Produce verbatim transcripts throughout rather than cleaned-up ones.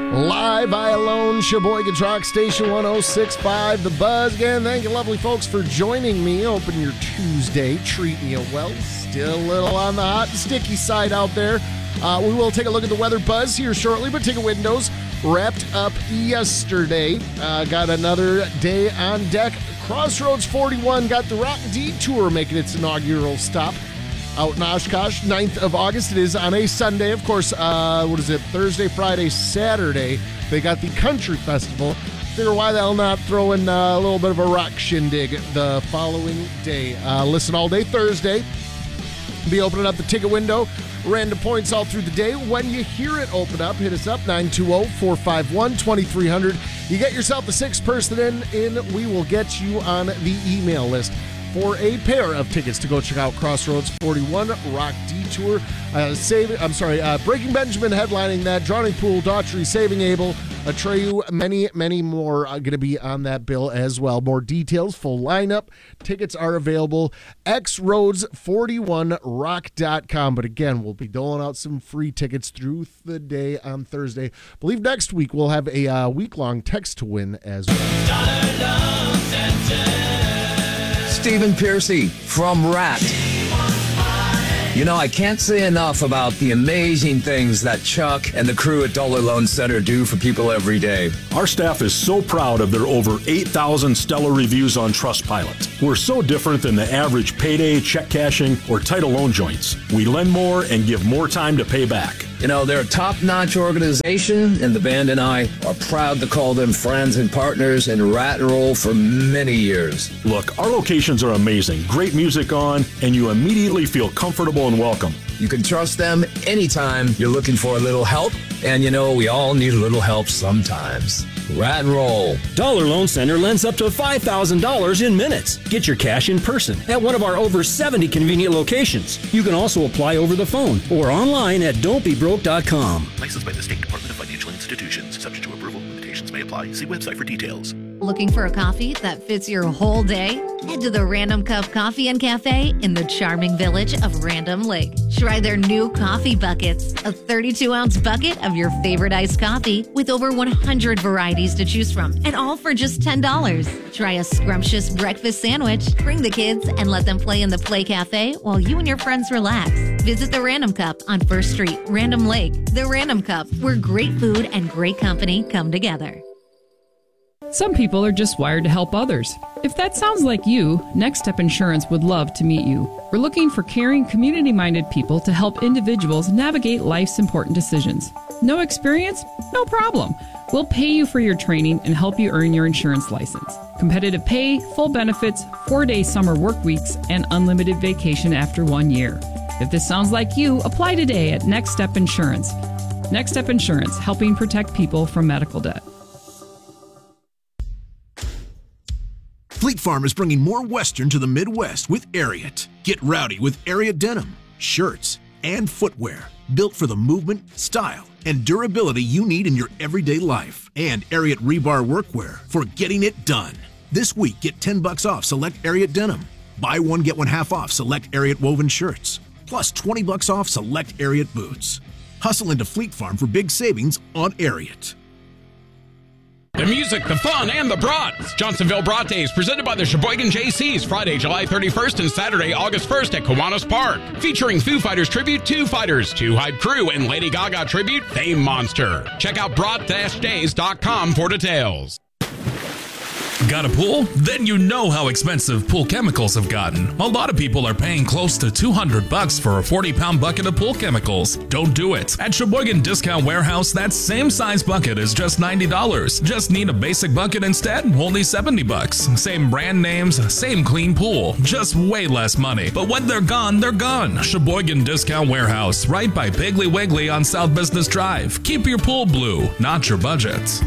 Live, I alone, Sheboygan Rock Station one oh six point five, The Buzz. Again, thank you, lovely folks, for joining me. Open your Tuesday, treating you well. Still a little on the hot and sticky side out there. Uh, we will take a look at the weather buzz here shortly, but Ticket Windows wrapped up yesterday. Uh, got another day on deck. Crossroads forty-one got the Rock Detour making its inaugural stop out in Oshkosh, ninth of August. It is on a Sunday. Of course, uh, what is it? Thursday, Friday, Saturday. They got the Country Festival. Figure why the hell not throw in uh, a little bit of a rock shindig the following day. Uh, listen all day Thursday. Be opening up the ticket window. Random points all through the day. When you hear it open up, hit us up, nine two zero, four five one, two three zero zero. You get yourself the sixth person in, in, we will get you on the email list for a pair of tickets to go check out Crossroads forty-one, Rock Detour. Uh, save, I'm sorry, uh, Breaking Benjamin headlining that, Drowning Pool, Daughtry, Saving Abel, Atreyu, many, many more are going to be on that bill as well. More details, full lineup. Tickets are available, x roads forty-one rock dot com. But again, we'll be doling out some free tickets through the day on Thursday. I believe next week we'll have a uh, week-long text to win as well. Stephen Piercy from Rat. You know, I can't say enough about the amazing things that Chuck and the crew at Dollar Loan Center do for people every day. Our staff is so proud of their over eight thousand stellar reviews on Trustpilot. We're so different than the average payday, check cashing, or title loan joints. We lend more and give more time to pay back. You know, they're a top-notch organization, and the band and I are proud to call them friends and partners in Rat and Roll for many years. Look, our locations are amazing. Great music on, and you immediately feel comfortable and welcome. You can trust them anytime you're looking for a little help, and you know, we all need a little help sometimes. Rat and Roll. Dollar Loan Center lends up to five thousand dollars in minutes. Get your cash in person at one of our over seventy convenient locations. You can also apply over the phone or online at don't be broke dot com. Licensed by the State Department of Financial Institutions. Subject to approval. Limitations may apply. See website for details. Looking for a coffee that fits your whole day? Head to the Random Cup Coffee and Cafe in the charming village of Random Lake. Try their new coffee buckets, a thirty-two ounce bucket of your favorite iced coffee with over one hundred varieties to choose from, and all for just ten dollars. Try a scrumptious breakfast sandwich, bring the kids, and let them play in the Play Cafe while you and your friends relax. Visit the Random Cup on First Street, Random Lake. The Random Cup, where great food and great company come together. Some people are just wired to help others. If that sounds like you, Next Step Insurance would love to meet you. We're looking for caring, community-minded people to help individuals navigate life's important decisions. No experience? No problem. We'll pay you for your training and help you earn your insurance license. Competitive pay, full benefits, four-day summer work weeks, and unlimited vacation after one year. If this sounds like you, apply today at Next Step Insurance. Next Step Insurance, helping protect people from medical debt. Fleet Farm is bringing more Western to the Midwest with Ariat. Get rowdy with Ariat denim, shirts, and footwear built for the movement, style, and durability you need in your everyday life. And Ariat rebar workwear for getting it done. This week, get ten bucks off select Ariat denim. Buy one, get one half off select Ariat woven shirts. Plus twenty bucks off select Ariat boots. Hustle into Fleet Farm for big savings on Ariat. The music, the fun, and the brats. Johnsonville Brat Days, presented by the Sheboygan J Cs, Friday, July thirty-first and Saturday, August first at Kiwanis Park. Featuring Foo Fighters tribute, Two Fighters, Two Hype Crew, and Lady Gaga tribute, Fame Monster. Check out brat days dot com for details. Got a pool? Then you know how expensive pool chemicals have gotten. A lot of people are paying close to two hundred bucks for a forty pound bucket of pool chemicals. Don't do it. At Sheboygan Discount Warehouse, that same size bucket is just ninety dollars. Just need a basic bucket instead? Only seventy bucks. Same brand names, same clean pool. Just way less money. But when they're gone, they're gone. Sheboygan Discount Warehouse, right by Piggly Wiggly on South Business Drive. Keep your pool blue, not your budget.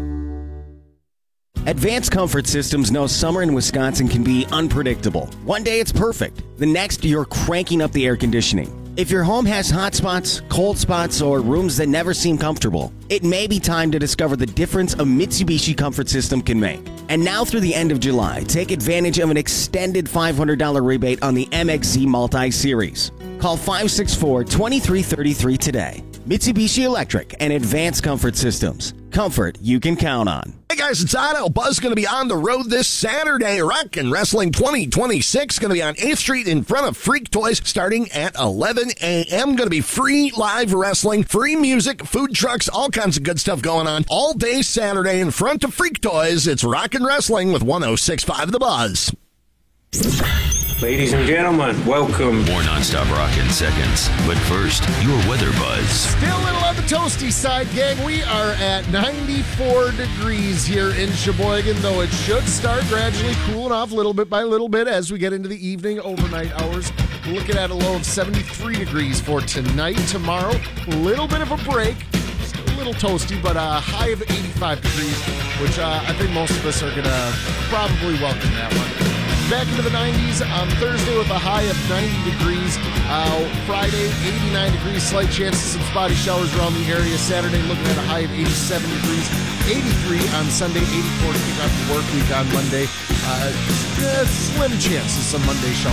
Advanced Comfort Systems knows summer in Wisconsin can be unpredictable. One day it's perfect. The next, you're cranking up the air conditioning. If your home has hot spots, cold spots, or rooms that never seem comfortable, it may be time to discover the difference a Mitsubishi Comfort System can make. And now through the end of July, take advantage of an extended five hundred dollars rebate on the M X Z Multi-Series. Call five six four, two three three three today. Mitsubishi Electric and Advanced Comfort Systems. Comfort you can count on. Hey guys, it's Otto. Buzz going to be on the road this Saturday. Rockin' Wrestling twenty twenty-six going to be on eighth Street in front of Freak Toys starting at eleven a.m. Going to be free live wrestling, free music, food trucks, all kinds of good stuff going on all day Saturday in front of Freak Toys. It's Rockin' Wrestling with one oh six point five The Buzz. Ladies and gentlemen, welcome. More nonstop rock in seconds. But first, your weather buzz. Still a little on the toasty side, gang. We are at ninety-four degrees here in Sheboygan, though it should start gradually cooling off little bit by little bit as we get into the evening, overnight hours. We're looking at a low of seventy-three degrees for tonight. Tomorrow, a little bit of a break. Still a little toasty, but a high of eighty-five degrees, which uh, I think most of us are going to probably welcome that one. Back into the nineties on Thursday with a high of ninety degrees. Uh, Friday, eighty-nine degrees. Slight chance of some spotty showers around the area. Saturday, looking at a high of eighty-seven degrees. eighty-three on Sunday. eighty-four to kick off the work week on Monday. Uh, uh, slim chances some Monday showers.